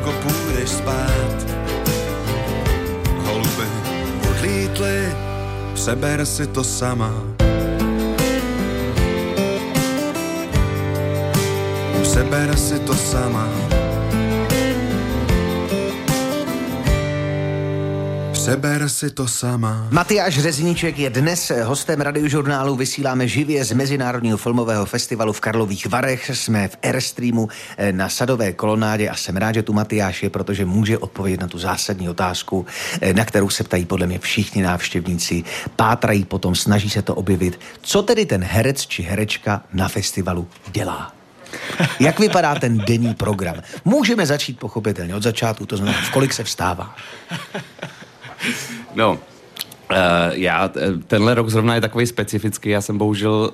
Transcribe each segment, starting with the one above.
jako půjdeš spát. Holuby odlítly, přeber si to sama. Přeber si to sama. Přeber si to sama. Matyáš Řezníček je dnes hostem Radiožurnálu. Vysíláme živě z Mezinárodního filmového festivalu v Karlových Varech. Jsme v Airstreamu na Sadové kolonádě a jsem rád, že tu Matyáš je, protože může odpovědět na tu zásadní otázku, na kterou se ptají podle mě všichni návštěvníci. Pátrají potom, snaží se to objevit. Co tedy ten herec či herečka na festivalu dělá? Jak vypadá ten denní program? Můžeme začít pochopitelně od začátku, to znamená, v kolik se vstává. No, já tenhle rok zrovna je takový specifický, já jsem bohužel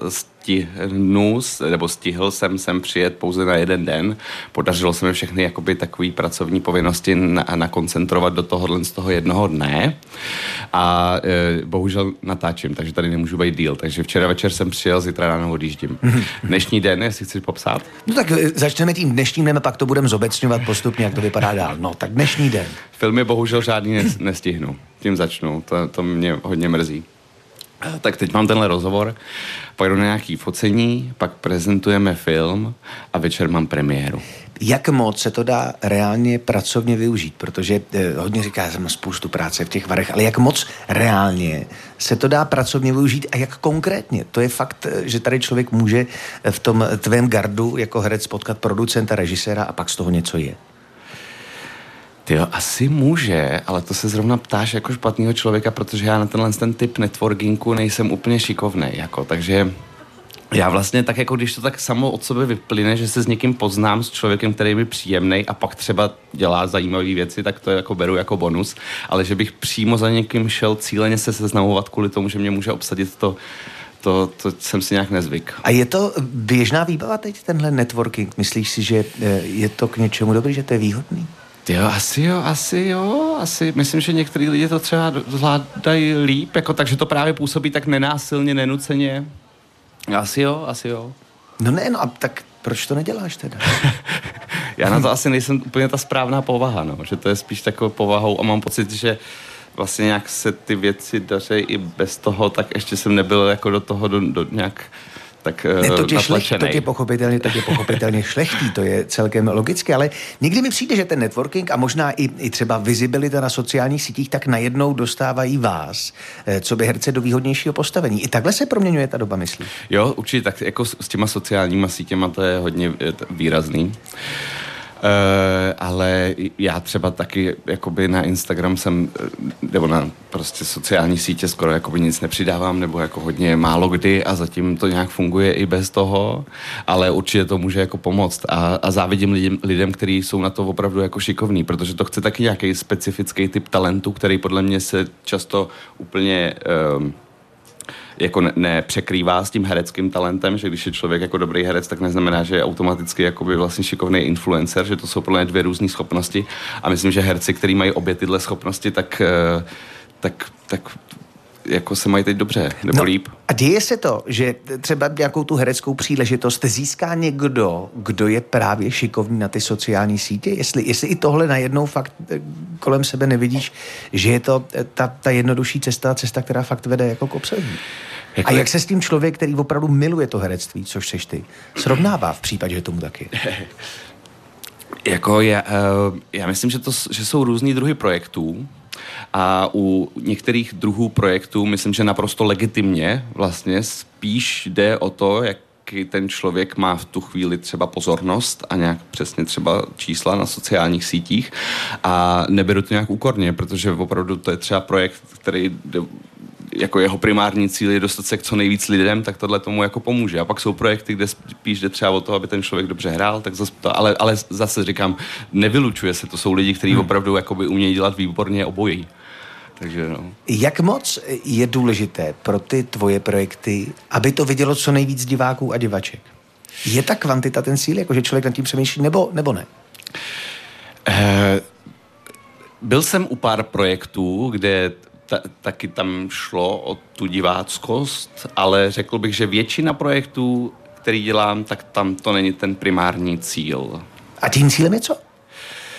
stihl jsem sem přijet pouze na jeden den. Podařilo se mi všechny jakoby takový pracovní povinnosti nakoncentrovat do tohohle z toho jednoho dne a bohužel natáčím, takže tady nemůžu být díl, takže včera večer jsem přijel, zítra ráno odjíždím. Dnešní den, jestli chceš popsat? No tak začneme tím dnešním dnem a pak to budeme zobecňovat postupně, jak to vypadá dál. No, tak dnešní den. Filmy bohužel žádný nestihnu. Tím začnu, to mě hodně mrzí. Tak teď mám tenhle rozhovor, pojedu na nějaký focení, pak prezentujeme film a večer mám premiéru. Jak moc se to dá reálně pracovně využít? Protože hodně říká, že mám spoustu práce v těch Varech, ale jak moc reálně se to dá pracovně využít a jak konkrétně? To je fakt, že tady člověk může v tom tvém gardu jako herec potkat producenta, režiséra a pak z toho něco je. Tyjo, asi může, ale to se zrovna ptáš jako špatného člověka, protože já na ten typ networkingu nejsem úplně šikovnej, jako, takže já vlastně tak jako, když to tak samo od sebe vyplyne, že se s někým poznám, s člověkem, který je mi příjemnej a pak třeba dělá zajímavé věci, tak to jako beru jako bonus, ale že bych přímo za někým šel cíleně se seznamovat kvůli tomu, že mě může obsadit to jsem si nějak nezvyk. A je to běžná výbava teď, tenhle networking? Myslíš si, že je to k něčemu dobrý, že to je výhodný? Asi jo. Myslím, že některý lidi to třeba zvládají líp, jako, takže to právě působí tak nenásilně, nenuceně. Asi jo. No a tak proč to neděláš teda? Já na to asi nejsem úplně ta správná povaha, no. Že to je spíš takovou povahou a mám pocit, že vlastně nějak se ty věci daří i bez toho, tak ještě jsem nebyl jako do toho do nějak tak to je pochopitelně šlechtý, to je celkem logické, ale někdy mi přijde, že ten networking a možná i třeba vizibilita na sociálních sítích tak najednou dostávají vás, co by herce do výhodnějšího postavení. I takhle se proměňuje ta doba, myslíš? Jo, určitě, tak jako s těma sociálníma sítěma to je hodně výrazný. Ale já třeba taky jakoby na Instagram nebo na prostě sociální sítě skoro jakoby nic nepřidávám, nebo jako hodně málo kdy a zatím to nějak funguje i bez toho, ale určitě to může jako pomoct a závidím lidem, kteří jsou na to opravdu jako šikovní, protože to chce taky nějaký specifický typ talentu, který podle mě se často úplně jako nepřekrývá s tím hereckým talentem, že když je člověk jako dobrý herec, tak neznamená, že je automaticky jakoby vlastně šikovný influencer, že to jsou podle mě dvě různé schopnosti a myslím, že herci, kteří mají obě tyhle schopnosti, tak jako se mají teď dobře, nebo líp. A děje se to, že třeba nějakou tu hereckou příležitost získá někdo, kdo je právě šikovný na ty sociální sítě? Jestli i tohle najednou fakt kolem sebe nevidíš, že je to ta jednodušší cesta, která fakt vede jako k obsazení. A jak se s tím člověk, který opravdu miluje to herectví, což seš ty, srovnává v případě, že tomu taky? Jako já myslím, že jsou různý druhy projektů a u některých druhů projektů myslím, že naprosto legitimně vlastně spíš jde o to, jaký ten člověk má v tu chvíli třeba pozornost a nějak přesně třeba čísla na sociálních sítích a neberu to nějak úkorně, protože opravdu to je třeba projekt, který jako jeho primární cíl je dostat se k co nejvíc lidem, tak tohle tomu jako pomůže. A pak jsou projekty, kde spíš jde třeba o to, aby ten člověk dobře hrál, tak zase to, ale zase říkám, nevylučuje se, to jsou lidi, kteří opravdu jakoby umějí dělat výborně obojí. Takže no. Jak moc je důležité pro ty tvoje projekty, aby to vidělo co nejvíc diváků a divaček? Je ta kvantita ten cíl, jakože člověk nad tím přemýšlí, nebo ne? Byl jsem u pár projektů, kde taky tam šlo o tu diváckost, ale řekl bych, že většina projektů, který dělám, tak tam to není ten primární cíl. A tím cílem je co?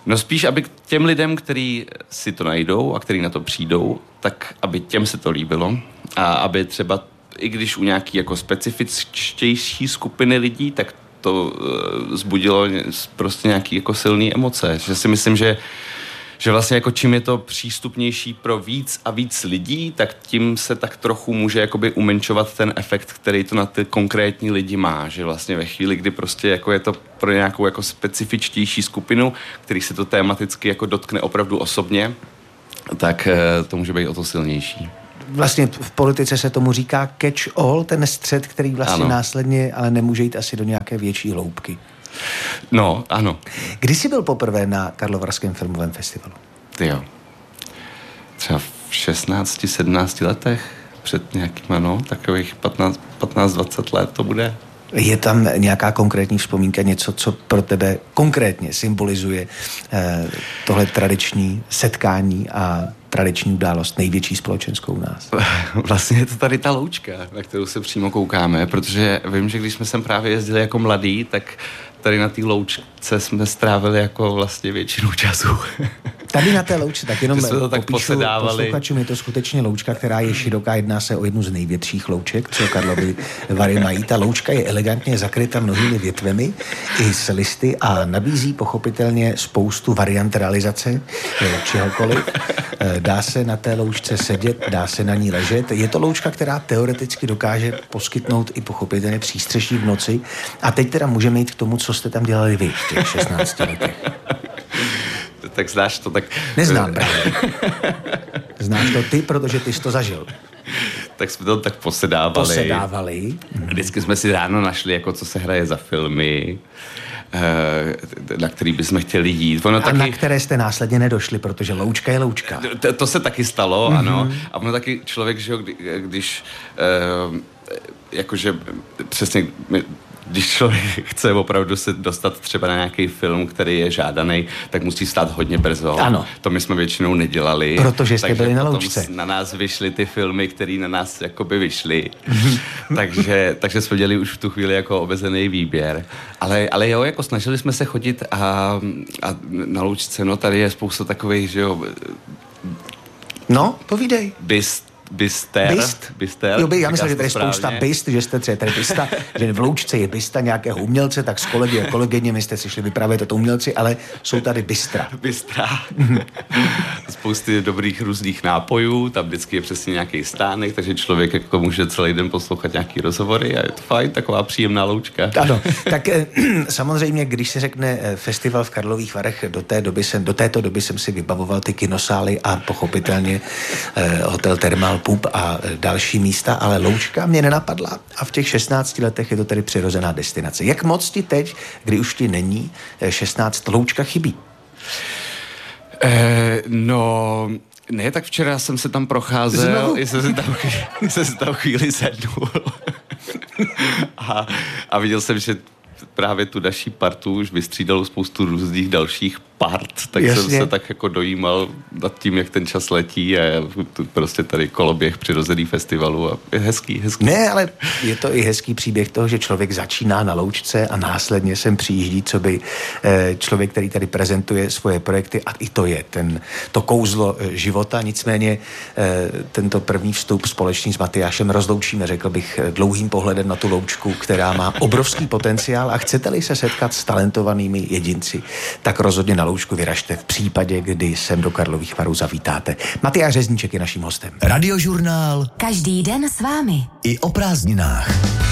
No spíš, aby k těm lidem, kteří si to najdou a kteří na to přijdou, tak aby těm se to líbilo a aby třeba, i když u nějaký jako specifičtější skupiny lidí, tak to vzbudilo prostě nějaký jako silný emoce. Že si myslím, že vlastně jako čím je to přístupnější pro víc a víc lidí, tak tím se tak trochu může jakoby umenšovat ten efekt, který to na ty konkrétní lidi má. Že vlastně ve chvíli, kdy prostě jako je to pro nějakou jako specifičtější skupinu, který se to tematicky jako dotkne opravdu osobně, tak to může být o to silnější. Vlastně v politice se tomu říká catch all, ten střed, který vlastně následně ale nemůže jít asi do nějaké větší hloubky. No, ano. Kdy jsi byl poprvé na Karlovarském filmovém festivalu? Jo. Třeba v 16-17 letech, před nějakýma, takových 15-20 let to bude. Je tam nějaká konkrétní vzpomínka, něco, co pro tebe konkrétně symbolizuje tohle tradiční setkání a tradiční událost, největší společenskou u nás? Vlastně je to tady ta loučka, na kterou se přímo koukáme, protože vím, že když jsme sem právě jezdili jako mladí, tak tady na té loučce jsme strávili jako vlastně většinu času. Tady na té loučce, tak jenom to tak popíšu posluchačům, je to skutečně loučka, která je široká, jedná se o jednu z největších louček, co Karlovy Vary mají. Ta loučka je elegantně zakryta mnohými větvemi i s listy a nabízí pochopitelně spoustu variant realizace čehokoliv. Dá se na té loučce sedět, dá se na ní ležet. Je to loučka, která teoreticky dokáže poskytnout i pochopitelně přístřeší v noci. A teď teda můžeme jít k tomu, co jste tam dělali vy v těch 16 letech. Tak znáš to, tak... Neznám právě. Znáš to ty, protože ty jsi to zažil. Tak jsme to tak posedávali. Vždycky jsme si ráno našli, jako co se hraje za filmy, na který bychom chtěli jít. A taky... na které jste následně nedošli, protože loučka je loučka. To se taky stalo, ano. A ono taky člověk, že když jakože přesně... Když člověk chce opravdu se dostat třeba na nějaký film, který je žádaný, tak musí stát hodně brzo. Ano. To my jsme většinou nedělali. Protože jste byli na loučce. Na nás vyšly ty filmy, které na nás jakoby vyšly. takže jsme dělali už v tu chvíli jako obezený výběr. Ale jo, jako snažili jsme se chodit a na loučce, no tady je spousta takových, že jo... No, povídej. Bister. Jo, já myslím, že tady je spousta bist, že jste třeba tady bista, že v loučce je bista nějakého umělce, tak s kolegy a kolegyněmi jste si šli vyprávět o to umělci, ale jsou tady bistra. Spousty dobrých různých nápojů, tam vždycky je přesně nějaký stánek, takže člověk jako může celý den poslouchat nějaký rozhovory a je to fajn, taková příjemná loučka. Ano, tak samozřejmě, když se řekne festival v Karlových Varech, do této doby jsem si vybavoval ty kinosály a pochopitelně hotel Thermal Pub a další místa, ale loučka mě nenapadla a v těch 16 letech je to tedy přirozená destinace. Jak moc ti teď, kdy už ti není 16, loučka chybí? No, ne, tak včera jsem se tam procházel, jsem se tam chvíli sednul a viděl jsem, že právě tu naší partu už vystřídalo spoustu různých dalších part, tak jsem se tak jako dojímal nad tím, jak ten čas letí a prostě tady koloběh přirozený festivalu a je hezký. Ne, ale je to i hezký příběh toho, že člověk začíná na loučce a následně sem přijíždí, co by člověk, který tady prezentuje svoje projekty a i to je to kouzlo života, nicméně tento první vstup společný s Matyášem rozloučíme, řekl bych, dlouhým pohledem na tu loučku, která má obrovský potenciál a chcete-li se setkat s talentovanými jedinci, tak rozhodně na loučku vyražte v případě, kdy sem do Karlových Varů zavítáte. Matyáš Řezníček je naším hostem. Radiožurnál. Každý den s vámi. I o prázdninách.